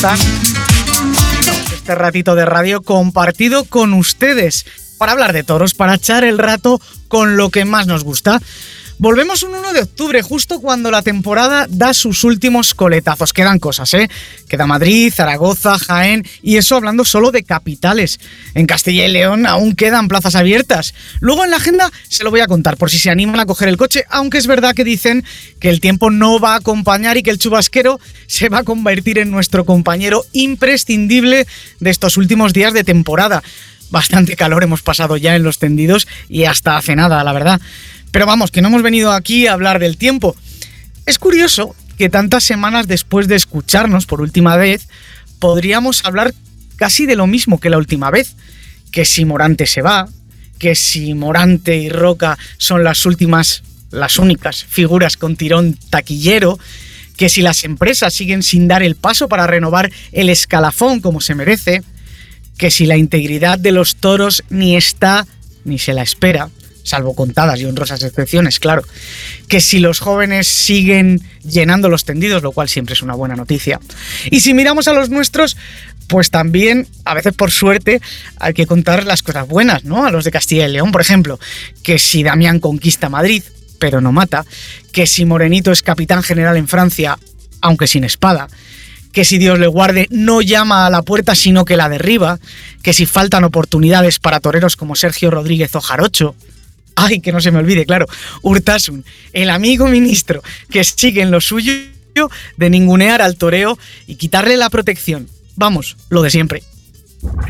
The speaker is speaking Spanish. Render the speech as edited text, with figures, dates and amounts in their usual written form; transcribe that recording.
Este ratito de radio compartido con ustedes para hablar de toros, para echar el rato con lo que más nos gusta. Volvemos un 1 de octubre, justo cuando la temporada da sus últimos coletazos. Quedan cosas, Queda Madrid, Zaragoza, Jaén, y eso hablando solo de capitales. En Castilla y León aún quedan plazas abiertas. Luego en la agenda se lo voy a contar por si se animan a coger el coche, aunque es verdad que dicen que el tiempo no va a acompañar y que el chubasquero se va a convertir en nuestro compañero imprescindible de estos últimos días de temporada. Bastante calor hemos pasado ya en los tendidos y hasta hace nada, la verdad. Pero vamos, que no hemos venido aquí a hablar del tiempo. Es curioso que tantas semanas después de escucharnos por última vez, podríamos hablar casi de lo mismo que la última vez. Que si Morante se va, que si Morante y Roca son las únicas figuras con tirón taquillero, que si las empresas siguen sin dar el paso para renovar el escalafón como se merece, que si la integridad de los toros ni está ni se la espera, salvo contadas y honrosas excepciones, claro, que si los jóvenes siguen llenando los tendidos, lo cual siempre es una buena noticia. Y si miramos a los nuestros, pues también, a veces por suerte, hay que contar las cosas buenas, ¿no? A los de Castilla y León, por ejemplo, que si Damián conquista Madrid, pero no mata, que si Morenito es capitán general en Francia, aunque sin espada, que si Dios le guarde no llama a la puerta sino que la derriba, que si faltan oportunidades para toreros como Sergio Rodríguez o Jarocho. Ay, que no se me olvide, claro, Urtasun, el amigo ministro que sigue en lo suyo de ningunear al toreo y quitarle la protección. Vamos, lo de siempre.